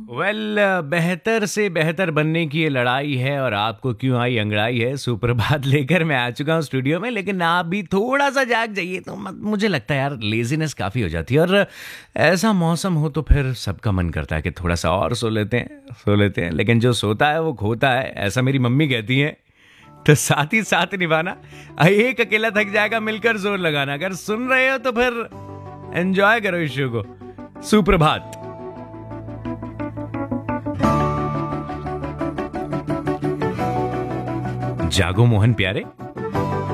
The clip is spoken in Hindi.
बेहतर से बेहतर बनने की ये लड़ाई है और आपको क्यों आई अंगड़ाई है। सुप्रभात लेकर मैं आ चुका हूँ स्टूडियो में, लेकिन आप भी थोड़ा सा जाग जाइए तो मुझे लगता है यार लेजीनेस काफ़ी हो जाती है। और ऐसा मौसम हो तो फिर सबका मन करता है कि थोड़ा सा और सो लेते हैं, लेकिन जो सोता है वो खोता है, ऐसा मेरी मम्मी कहती हैं। तो साथ ही साथ निभाना, एक अकेला थक जाएगा, मिलकर जोर लगाना। अगर सुन रहे हो तो फिर एंजॉय करो इस शो को। सुप्रभात। जागो मोहन प्यारे,